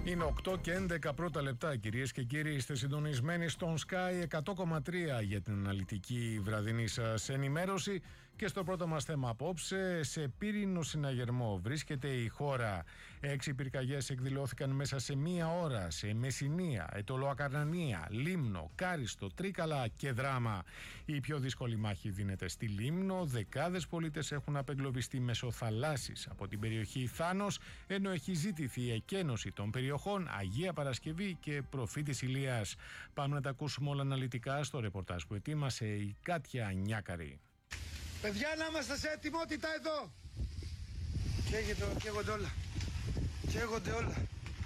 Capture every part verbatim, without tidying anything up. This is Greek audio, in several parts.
Είναι οκτώ και έντεκα πρώτα λεπτά, κυρίες και κύριοι. Είστε συντονισμένοι στον Sky εκατό κόμμα τρία για την αναλυτική βραδινή σας ενημέρωση. Και στο πρώτο μας θέμα απόψε, σε πύρινο συναγερμό βρίσκεται η χώρα. Έξι πυρκαγιές εκδηλώθηκαν μέσα σε μία ώρα σε Μεσσηνία, Αιτωλοακαρνανία, Λίμνο, Κάριστο, Τρίκαλα και Δράμα. Η πιο δύσκολη μάχη δίνεται στη Λίμνο. Δεκάδες πολίτες έχουν απεγκλωβιστεί μέσω θαλάσσης από την περιοχή Θάνος, ενώ έχει ζητηθεί η εκένωση των περιοχών Αγία Παρασκευή και Προφήτης Ηλίας. Πάμε να τα ακούσουμε όλα αναλυτικά στο ρεπορτάζ που ετοίμασε η Κάτια Νιάκαρη. Παιδιά, να είμαστε σε ετοιμότητα εδώ. Καίγεται, καίγονται όλα. Καίγονται όλα.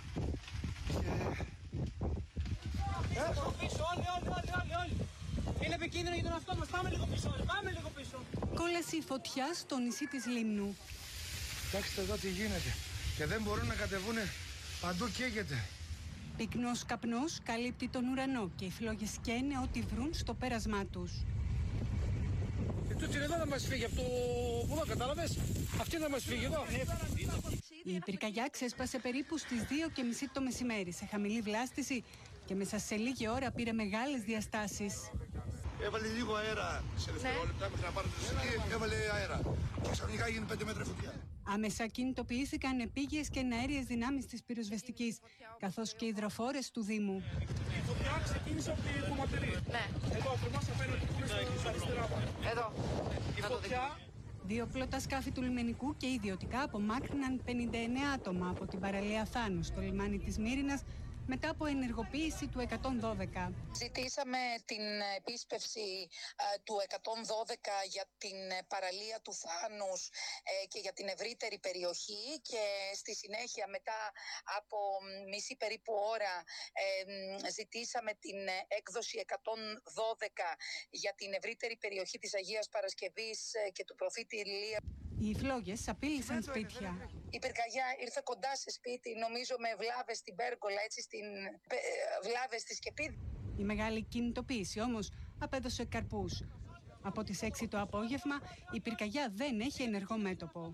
Και... Ε, πίσω, όλοι, όλοι, όλοι, όλοι, όλοι. Είναι επικίνδυνο για τον αυτό μας. Πάμε λίγο πίσω, πάμε λίγο πίσω. Κόλαση η φωτιά στο νησί της Λίμνου. Κοιτάξτε εδώ τι γίνεται. Και δεν μπορούν να κατεβούνε. Παντού καίγεται. Πυκνός καπνός καλύπτει τον ουρανό και οι φλόγες καίνε ό,τι βρουν στο πέρασμά τους. Και τούτη εδώ να μας φύγει από το βουλό, κατάλαβες. Αυτή να μας φύγει εδώ. Η πυρκαγιά ξέσπασε περίπου στις δύο και μισή το μεσημέρι σε χαμηλή βλάστηση και μέσα σε λίγη ώρα πήρε μεγάλες διαστάσεις. Έβαλε λίγο αέρα σε δευτερόλεπτα μέχρι να πάρει το συσκή, έβαλε αέρα. Και ξαφνικά έγινε πέντε μέτρα φωτιά. Άμεσα κινητοποιήθηκαν επίγειες και εναέριες δυνάμεις της πυροσβεστικής, καθώς και υδροφόρες του Δήμου. Η φωτιά ξεκίνησε από την κομματερή. Ναι. Εδώ ακριβώς απέναντι που είναι στα αριστερά. Εδώ. Η φωτιά... Δύο πλώτα σκάφη του λιμενικού και ιδιωτικά απομάκρυναν πενήντα εννέα άτομα από την παραλία Θάνου στο λιμάνι της Μύρινας μετά από ενεργοποίηση του εκατόν δώδεκα. Ζητήσαμε την επίσπευση ε, του εκατόν δώδεκα για την παραλία του Θάνους ε, και για την ευρύτερη περιοχή, και στη συνέχεια μετά από μισή περίπου ώρα ε, ζητήσαμε την έκδοση εκατόν δώδεκα για την ευρύτερη περιοχή της Αγίας Παρασκευής και του Προφήτη Ηλία. Οι φλόγες απείλησαν σπίτια. Η πυρκαγιά ήρθε κοντά σε σπίτι, νομίζω με βλάβες στην πέργολα, έτσι στην βλάβες στη σκεπή. Η μεγάλη κινητοποίηση όμως απέδωσε καρπούς. Από τις έξι το απόγευμα η πυρκαγιά δεν έχει ενεργό μέτωπο.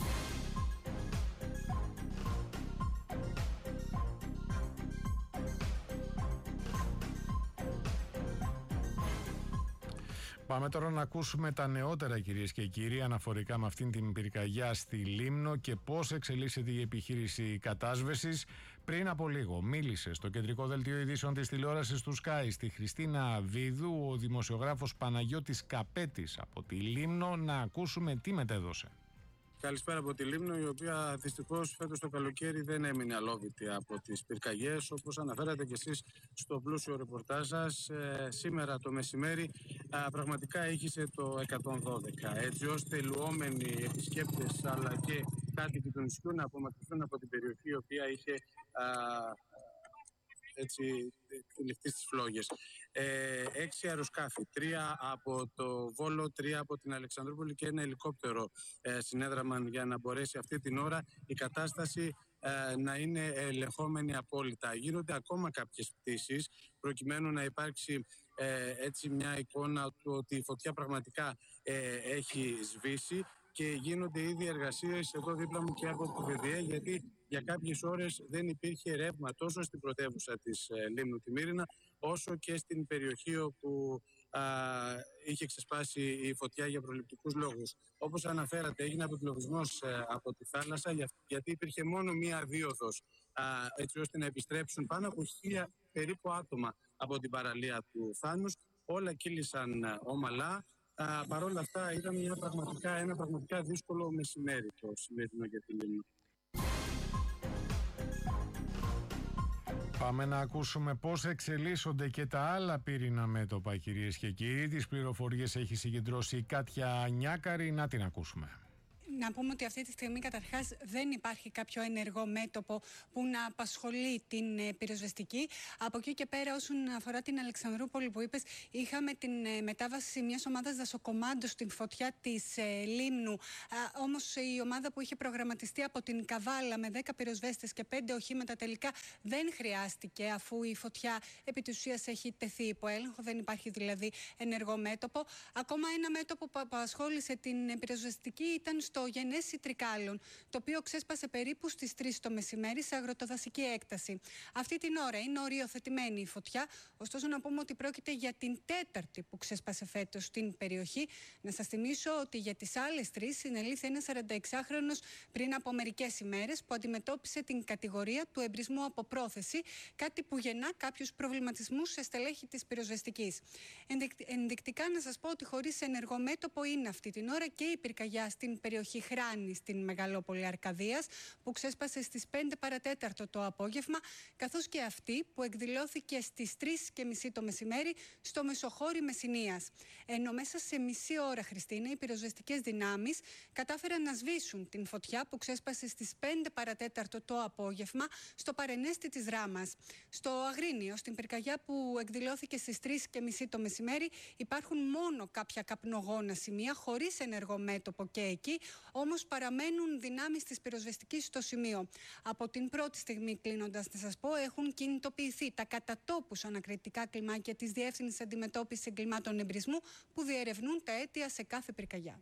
Πάμε τώρα να ακούσουμε τα νεότερα, κυρίες και κύριοι, αναφορικά με αυτήν την πυρκαγιά στη Λίμνο και πώς εξελίσσεται η επιχείρηση κατάσβεσης. Πριν από λίγο μίλησε στο κεντρικό δελτίο ειδήσεων της τηλεόρασης του Sky στη Χριστίνα Βίδου ο δημοσιογράφος Παναγιώτης Καπέτης από τη Λίμνο. Να ακούσουμε τι μετέδωσε. Καλησπέρα από τη Λίμνο, η οποία δυστυχώς φέτος το καλοκαίρι δεν έμεινε αλόβητη από τις πυρκαγιές. Όπως αναφέρατε και εσείς στο πλούσιο ρεπορτάζ σας, ε, σήμερα το μεσημέρι α, πραγματικά ήχησε το εκατόν δώδεκα, έτσι ώστε λουόμενοι επισκέπτες αλλά και κάτοικοι του νησιού να απομακρυνθούν από την περιοχή η οποία είχε α, έτσι ληφθεί στις φλόγες. Ε, έξι αεροσκάφη, τρία από το Βόλο, τρία από την Αλεξανδρούπολη και ένα ελικόπτερο ε, συνέδραμαν για να μπορέσει αυτή την ώρα η κατάσταση ε, να είναι ελεγχόμενη απόλυτα. Γίνονται ακόμα κάποιες πτήσεις προκειμένου να υπάρξει ε, έτσι μια εικόνα του ότι η φωτιά πραγματικά ε, έχει σβήσει, και γίνονται ήδη εργασίες εδώ δίπλα μου και από το ΒΔΕ, γιατί για κάποιες ώρες δεν υπήρχε ρεύμα τόσο στην πρωτεύουσα της ε, Λίμνου τη Μύρινα, όσο και στην περιοχή όπου α, είχε ξεσπάσει η φωτιά για προληπτικούς λόγους. Όπως αναφέρατε, έγινε απεγκλωβισμός ε, από τη θάλασσα, για, γιατί υπήρχε μόνο μία δίωδος, α, έτσι ώστε να επιστρέψουν πάνω από χίλια περίπου άτομα από την παραλία του Θάνους. Όλα κύλησαν ε, ομαλά. Uh, Παρ' όλα αυτά ήταν μια πραγματικά, ένα πραγματικά δύσκολο μεσημέρι το σημερινό για τη Λίμνο. Πάμε να ακούσουμε πώς εξελίσσονται και τα άλλα πύρινα μέτωπα, κυρίες και κύριοι. Τις πληροφορίες έχει συγκεντρώσει η Κάτια Νιάκαρη. Να την ακούσουμε. Να πούμε ότι αυτή τη στιγμή καταρχάς δεν υπάρχει κάποιο ενεργό μέτωπο που να απασχολεί την ε, πυροσβεστική. Από εκεί και πέρα, όσον αφορά την Αλεξανδρούπολη που είπες, είχαμε την ε, μετάβαση μιας ομάδας δασοκομάντων στην φωτιά της ε, Λίμνου. Α, όμως η ομάδα που είχε προγραμματιστεί από την Καβάλα με δέκα πυροσβέστες και πέντε οχήματα τελικά δεν χρειάστηκε, αφού η φωτιά επί της ουσίας έχει τεθεί υπό έλεγχο. Δεν υπάρχει δηλαδή ενεργό μέτωπο. Ακόμα ένα μέτωπο που απασχόλησε την πυροσβεστική ήταν στο γενέσι τρικάλων, το οποίο ξέσπασε περίπου στις τρεις το μεσημέρι σε αγροτοδασική έκταση. Αυτή την ώρα είναι οριοθετημένη η φωτιά, ωστόσο να πούμε ότι πρόκειται για την τέταρτη που ξέσπασε φέτος στην περιοχή. Να σας θυμίσω ότι για τις άλλες τρεις συνελήφθη ένας σαρανταεξάχρονος πριν από μερικές ημέρες που αντιμετώπισε την κατηγορία του εμπρισμού από πρόθεση, κάτι που γεννά κάποιους προβληματισμούς σε στελέχη της πυροσβεστικής. Ενδεικτικά να σας πω ότι χωρίς ενεργό μέτωπο είναι αυτή την ώρα και η πυρκαγιά στην περιοχή Χράνη στην Μεγαλόπολη Αρκαδίας που ξέσπασε στις πέντε παρατέταρτο το απόγευμα, καθώς και αυτή που εκδηλώθηκε στις τρεις και μισή το μεσημέρι στο Μεσοχώρι Μεσσηνίας. Ενώ μέσα σε μισή ώρα, Χριστίνα, οι πυροσβεστικές δυνάμεις κατάφεραν να σβήσουν την φωτιά που ξέσπασε στις πέντε παρατέταρτο το απόγευμα στο παρενέστη της Ράμας. Στο Αγρίνιο, στην πυρκαγιά που εκδηλώθηκε στις τρεις και μισή το μεσημέρι, υπάρχουν μόνο κάποια καπνογόνα σημεία χωρίς ενεργό μέτωπο και εκεί, όμως παραμένουν δυνάμεις της πυροσβεστικής στο σημείο. Από την πρώτη στιγμή, κλείνοντας να σας πω, έχουν κινητοποιηθεί τα κατατόπους ανακριτικά κλιμάκια της Διεύθυνσης Αντιμετώπισης Εγκλημάτων Εμπρισμού που διερευνούν τα αίτια σε κάθε πυρκαγιά.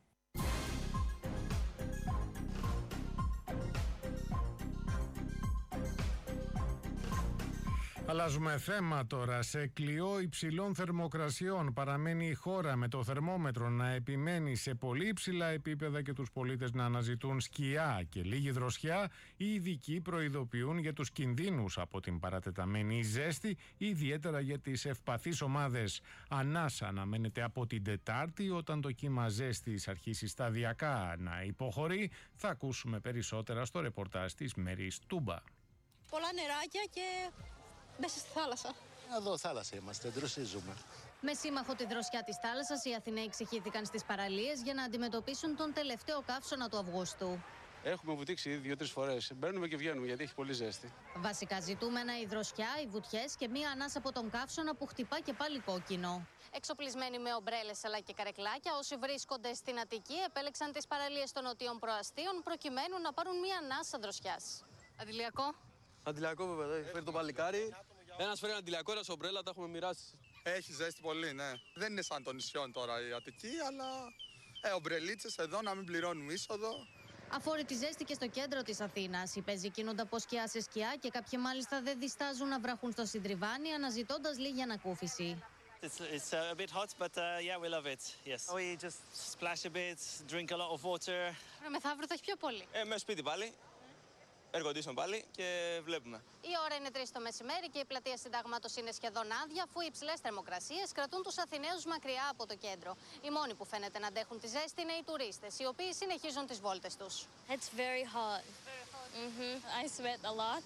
Αλλάζουμε θέμα τώρα. Σε κλειό υψηλών θερμοκρασιών παραμένει η χώρα, με το θερμόμετρο να επιμένει σε πολύ υψηλά επίπεδα και τους πολίτες να αναζητούν σκιά και λίγη δροσιά. Οι ειδικοί προειδοποιούν για τους κινδύνους από την παρατεταμένη ζέστη, ιδιαίτερα για τις ευπαθείς ομάδες. Ανάσα αναμένεται από την Τετάρτη, όταν το κύμα ζέστης αρχίσει σταδιακά να υποχωρεί. Θα ακούσουμε περισσότερα στο ρεπορτάζ της Μέρης Τούμπα. Πολλά νεράκια και μέσα στη θάλασσα. Εδώ θάλασσα είμαστε, δροσίζουμε. Με σύμμαχο τη δροσιά της θάλασσας, οι Αθηναίοι ξεχύθηκαν στις παραλίες για να αντιμετωπίσουν τον τελευταίο καύσωνα του Αυγούστου. Έχουμε βουτήξει ήδη δύο-τρεις φορές. Μπαίνουμε και βγαίνουμε γιατί έχει πολύ ζέστη. Βασικά ζητούμενα η δροσιά, οι βουτιές και μία ανάσα από τον καύσωνα που χτυπά και πάλι κόκκινο. Εξοπλισμένοι με ομπρέλες αλλά και καρεκλάκια, όσοι βρίσκονται στην Αττική επέλεξαν τις παραλίες των νοτίων προαστίων προκειμένου να πάρουν μία ανάσα δροσιάς. Αντιλιακό. Αντιλιακό, βέβαια. Φέρει το παλικάρι. Ένας φέρει αντιλιακό, ένας ομπρέλα, τα έχουμε μοιράσει. Έχει ζέστη πολύ, ναι. Δεν είναι σαν των νησιών τώρα η Αττική, αλλά ε, ομπρελίτσες εδώ να μην πληρώνουμε είσοδο. Αφόρητη ζέστη και στο κέντρο της Αθήνας. Οι πεζοί κινούνται από σκιά σε σκιά και κάποιοι μάλιστα δεν διστάζουν να βραχούν στο συντριβάνι, αναζητώντας λίγη ανακούφιση. It's, it's uh, a bit hot, but uh, yeah, we love it. Yes. We just splash a bit, drink a lot of water. Μεθαύριο θα έχει πιο πολύ. Ε, μέσα σπίτι πάλι. Air condition πάλι και βλέπουμε. Η ώρα είναι τρεις το μεσημέρι και η πλατεία Συντάγματος είναι σχεδόν άδεια, αφού οι υψηλές θερμοκρασίες κρατούν τους Αθηναίους μακριά από το κέντρο. Οι μόνοι που φαίνεται να αντέχουν τη ζέστη είναι οι τουρίστες, οι οποίοι συνεχίζουν τις βόλτες τους. It's very hot. Very hot. Mm-hmm. I sweat a lot,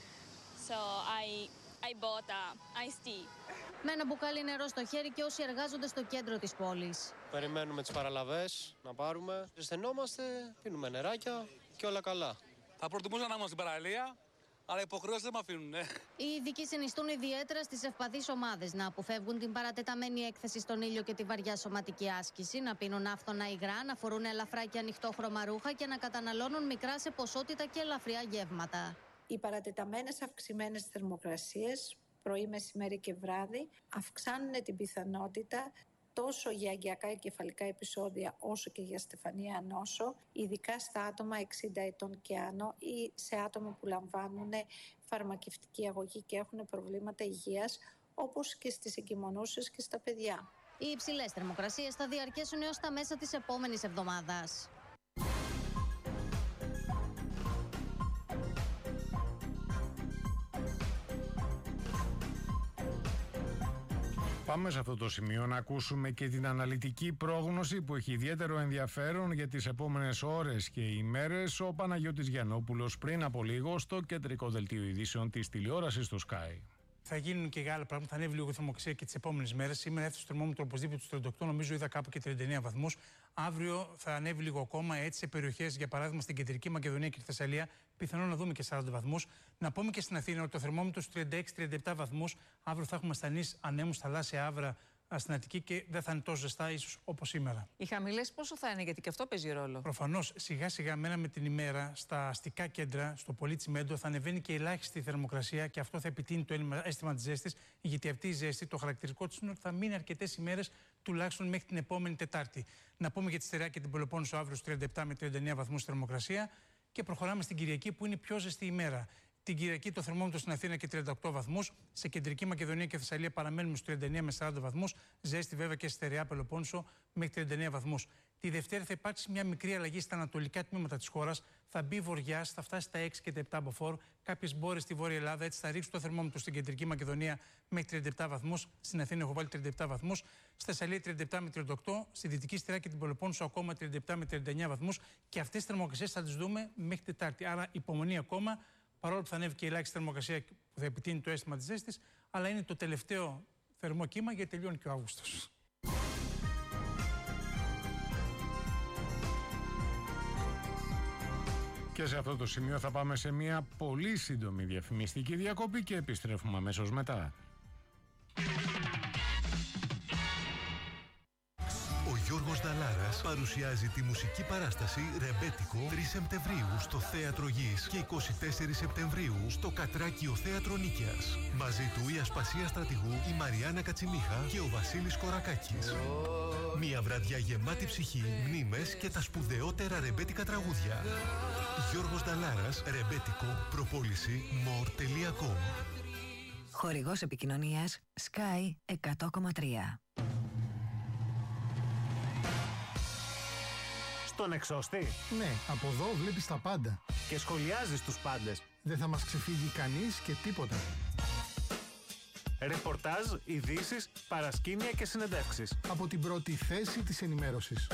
so I I bought a iced tea. Με ένα μπουκάλι νερό στο χέρι και όσοι εργάζονται στο κέντρο της πόλης. Περιμένουμε τις παραλαβές να πάρουμε. Ζεσθενόμαστε, πίνουμε νεράκια και όλα καλά. Θα προτιμούσα να είμαστε στην παραλία, αλλά υποχρεώσεις δεν με αφήνουν. Ναι. Οι ειδικοί συνιστούν ιδιαίτερα στις ευπαθείς ομάδες να αποφεύγουν την παρατεταμένη έκθεση στον ήλιο και τη βαριά σωματική άσκηση, να πίνουν άφθονα υγρά, να φορούν ελαφρά και ανοιχτόχρωμα ρούχα και να καταναλώνουν μικρά σε ποσότητα και ελαφριά γεύματα. Οι παρατεταμένες αυξημένες θερμοκρασίες, πρωί, μεσημέρι και βράδυ, αυξάνουν την πιθανότητα τόσο για αγκιακά εγκεφαλικά επεισόδια όσο και για στεφανία νόσο, ειδικά στα άτομα εξήντα ετών και άνω ή σε άτομα που λαμβάνουν φαρμακευτική αγωγή και έχουν προβλήματα υγείας, όπως και στις εγκυμονούσες και στα παιδιά. Οι υψηλές θερμοκρασίες θα διαρκέσουν έως τα μέσα της επόμενης εβδομάδας. Πάμε σε αυτό το σημείο να ακούσουμε και την αναλυτική πρόγνωση που έχει ιδιαίτερο ενδιαφέρον για τις επόμενες ώρες και ημέρες ο Παναγιώτης Γιαννόπουλος πριν από λίγο στο κεντρικό δελτίο ειδήσεων της τηλεόρασης στο Sky. Θα γίνουν και άλλα πράγματα, θα ανέβει λίγο η θερμοκρασία και τις επόμενες μέρες. Σήμερα έφτασε το θερμόμετρο οπωσδήποτε στους τριάντα οκτώ, νομίζω είδα κάπου και τριάντα εννέα βαθμούς. Αύριο θα ανέβει λίγο ακόμα, έτσι σε περιοχές, για παράδειγμα στην Κεντρική Μακεδονία και τη Θεσσαλία, πιθανόν να δούμε και σαράντα βαθμούς. Να πούμε και στην Αθήνα ότι το θερμόμετρο στους τριάντα έξι τριάντα επτά βαθμούς. Αύριο θα έχουμε ασθενείς ανέμους, θαλάσσια άβρα στην Αττική και δεν θα είναι τόσο ζεστά ίσως όπως σήμερα. Οι χαμηλές πόσο θα είναι, γιατί και αυτό παίζει ρόλο. Προφανώς, σιγά σιγά μέρα με την ημέρα στα αστικά κέντρα, στο πολύ τσιμέντο, θα ανεβαίνει και η ελάχιστη θερμοκρασία και αυτό θα επιτείνει το αίσθημα της ζέστης, γιατί αυτή η ζέστη, το χαρακτηριστικό της είναι ότι θα μείνει αρκετές ημέρες, τουλάχιστον μέχρι την επόμενη Τετάρτη. Να πούμε για τη Στερεά και την Πελοπόννησο αύριο στους τριάντα επτά με τριάντα εννέα βαθμούς θερμοκρασία και προχωράμε στην Κυριακή που είναι η πιο ζεστή ημέρα. Την Κυριακή το θερμόμετρο στην Αθήνα και τριάντα οκτώ βαθμούς. Σε κεντρική Μακεδονία και Θεσσαλία παραμένουμε στους τριάντα εννέα με σαράντα βαθμούς. Ζέστη βέβαια και στη Στερεά Πελοπόννησο μέχρι τριάντα εννέα βαθμούς. Τη Δευτέρα θα υπάρξει μια μικρή αλλαγή στα ανατολικά τμήματα της χώρας. Θα μπει βοριάς, θα φτάσει στα έξι και τα επτά μποφόρ. Κάποιες μπόρες στη Βόρεια Ελλάδα, έτσι θα ρίξει το θερμόμετρο στην κεντρική Μακεδονία μέχρι τριάντα επτά βαθμούς. Στην Αθήνα έχω βάλει τριάντα επτά βαθμούς. Στη Θεσσαλία τριάντα επτά με τριάντα οκτώ. Στη Δυτική Στερεά και την Πελοπόννησο ακόμα τριάντα επτά με τριάντα εννέα βαθμούς. Και αυτές τις θερμοκρασίες θα τις δούμε μέχρι Τετάρτη. Άρα υπομονή ακόμα. Παρόλο που θα ανέβει και η ελάχιστη θερμοκρασία που θα επιτείνει το αίσθημα της ζέστης, αλλά είναι το τελευταίο θερμό κύμα γιατί τελειώνει και ο Αύγουστος. Και σε αυτό το σημείο θα πάμε σε μια πολύ σύντομη διαφημιστική διακοπή και επιστρέφουμε αμέσως μετά. Ο Γιώργος Νταλάρας παρουσιάζει τη μουσική παράσταση «Ρεμπέτικο» τρεις Σεπτεμβρίου στο Θέατρο Γης και εικοστή τέταρτη Σεπτεμβρίου στο Κατράκιο Θέατρο Νίκαιας. Μαζί του η Ασπασία Στρατηγού, η Μαριάννα Κατσιμίχα και ο Βασίλης Κορακάκης. Μια βραδιά γεμάτη ψυχή, μνήμες και τα σπουδαιότερα ρεμπέτικα τραγούδια. Γιώργος Νταλάρας, Ρεμπέτικο, προπόληση more τελεία com. Χορηγός επικοινωνίας Sky εκατό κόμμα τρία. Στον εξώστη. Ναι, από εδώ βλέπεις τα πάντα. Και σχολιάζεις τους πάντες. Δεν θα μας ξεφύγει κανείς και τίποτα. Ρεπορτάζ, ειδήσεις, παρασκήνια και συνεντεύξεις. Από την πρώτη θέση της ενημέρωσης.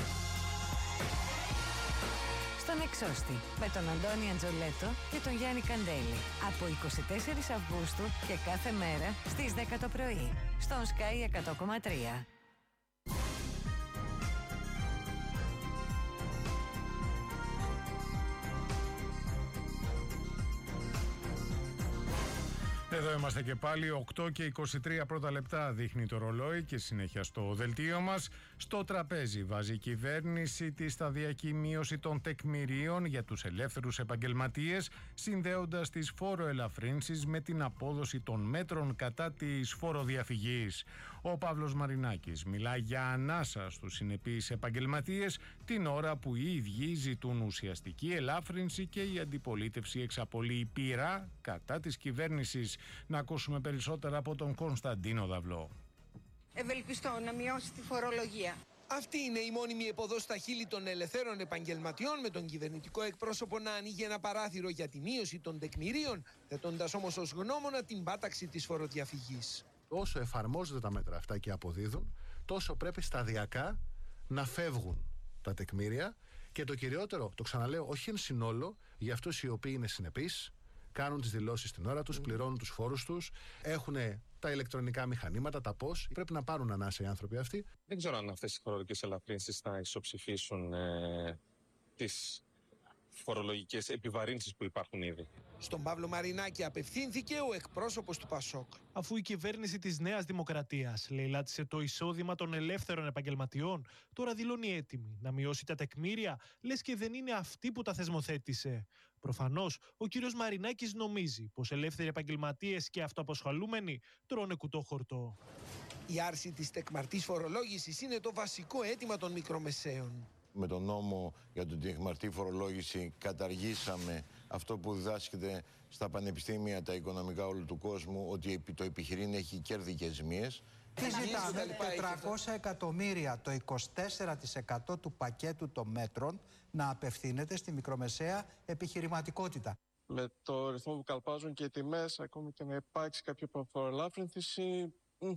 Στον εξώστη, με τον Αντώνη Αντζολέτο και τον Γιάννη Καντέλη. Από εικοστή τέταρτη Αυγούστου και κάθε μέρα στις δέκα το πρωί. Στον Sky εκατό κόμμα τρία. Εδώ είμαστε και πάλι, οκτώ και είκοσι τρία πρώτα λεπτά δείχνει το ρολόι και συνέχεια στο δελτίο μας. Στο τραπέζι βάζει η κυβέρνηση τη σταδιακή μείωση των τεκμηρίων για τους ελεύθερους επαγγελματίες, συνδέοντας τις φόροελαφρύνσεις με την απόδοση των μέτρων κατά της φοροδιαφυγής. Ο Παύλος Μαρινάκης μιλά για ανάσα στους συνεπείς επαγγελματίες, την ώρα που οι ίδιοι ζητούν ουσιαστική ελάφρυνση και η αντιπολίτευση εξαπολύει πειρά κατά της κυβέρνησης. Να ακούσουμε περισσότερα από τον Κωνσταντίνο Δαυλό. Ευελπιστώ να μειώσει τη φορολογία. Αυτή είναι η μόνιμη εποδός στα χείλη των ελευθέρων επαγγελματιών, με τον κυβερνητικό εκπρόσωπο να ανοίγει ένα παράθυρο για τη μείωση των τεκμηρίων, θέτοντας όμως ως γνώμονα την πάταξη της φοροδιαφυγής. Όσο εφαρμόζονται τα μέτρα αυτά και αποδίδουν, τόσο πρέπει σταδιακά να φεύγουν τα τεκμήρια και το κυριότερο, το ξαναλέω, όχι εν συνόλο, για αυτούς οι οποίοι είναι συνεπείς, κάνουν τις δηλώσεις στην ώρα τους, πληρώνουν τους φόρους τους, έχουν τα ηλεκτρονικά μηχανήματα, τα πώς. Πρέπει να πάρουν ανάσα οι άνθρωποι αυτοί. Δεν ξέρω αν αυτές οι φορολογικές ελαφρύνσεις θα ισοψηφίσουν ε, τις φορολογικές επιβαρύνσεις που υπάρχουν ήδη. Στον Παύλο Μαρινάκη απευθύνθηκε ο εκπρόσωπος του Πασόκ. Αφού η κυβέρνηση της Νέας Δημοκρατίας λαιλάτισε το εισόδημα των ελεύθερων επαγγελματιών, τώρα δηλώνει έτοιμη να μειώσει τα τεκμήρια, λες και δεν είναι αυτή που τα θεσμοθέτησε. Προφανώς, ο κύριος Μαρινάκης νομίζει πως ελεύθεροι επαγγελματίες και αυτοαπασχολούμενοι τρώνε κουτόχορτο. Η άρση της τεκμαρτής φορολόγησης είναι το βασικό αίτημα των μικρομεσαίων. Με τον νόμο για την τεκμαρτή φορολόγηση καταργήσαμε αυτό που διδάσκεται στα πανεπιστήμια, τα οικονομικά όλου του κόσμου, ότι το επιχειρήν έχει κέρδη και ζημίες. Τι ζητάμε, τετρακόσια εκατομμύρια, το είκοσι τέσσερα τοις εκατό του πακέτου των μέτρων να απευθύνεται στη μικρομεσαία επιχειρηματικότητα. Με το ρυθμό που καλπάζουν και οι τιμές, ακόμη και να υπάρξει κάποια φορολάφρυνση,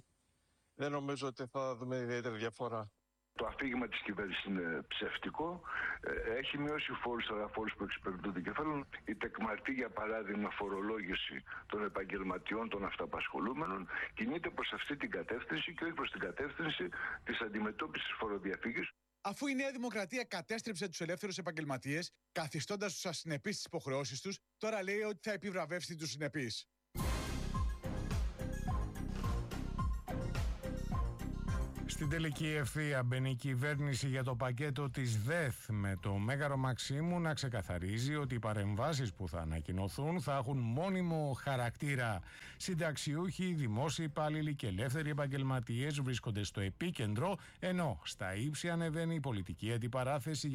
δεν νομίζω ότι θα δούμε ιδιαίτερη διαφορά. Το αφήγημα της κυβέρνησης είναι ψευτικό. Έχει μειώσει φόρους στα φόρους που εξυπηρετούν το κεφάλαιο. Η τεκμαρτή, για παράδειγμα, φορολόγηση των επαγγελματιών, των αυταπασχολούμενων, κινείται προς αυτή την κατεύθυνση και όχι προς την κατεύθυνση της αντιμετώπισης της φοροδιαφυγής. Αφού η Νέα Δημοκρατία κατέστρεψε τους ελεύθερους επαγγελματίες, καθιστώντας τους ασυνεπείς στις υποχρεώσεις τους, τώρα λέει ότι θα επιβραβεύσει τους συνεπείς. Στην τελική ευθεία μπαίνει η κυβέρνηση για το πακέτο της ΔΕΘ, με το Μέγαρο Μαξίμου να ξεκαθαρίζει ότι οι παρεμβάσεις που θα ανακοινωθούν θα έχουν μόνιμο χαρακτήρα. Συνταξιούχοι, δημόσιοι υπάλληλοι και ελεύθεροι επαγγελματίες βρίσκονται στο επίκεντρο, ενώ στα ύψη ανεβαίνει η πολιτική αντιπαράθεση